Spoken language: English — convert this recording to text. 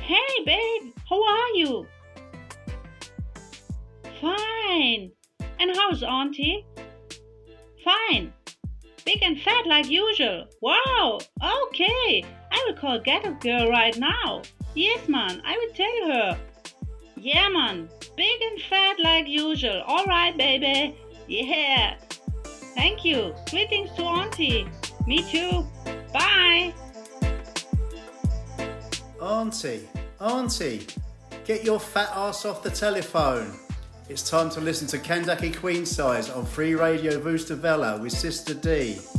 Hey babe, how are you? Fine. And how's Auntie? Fine. Big and fat like usual. Wow. Okay. I will call Get Up Girl right now. Yes, man. I will tell her. Yeah, man. Big and fat like usual. All right, baby. Yeah. Thank you. Greetings to Auntie. Me too. Bye. Auntie, get your fat ass off the telephone. It's time to listen to Kandaki Queen Size on Free Radio Vustavella with Sister D.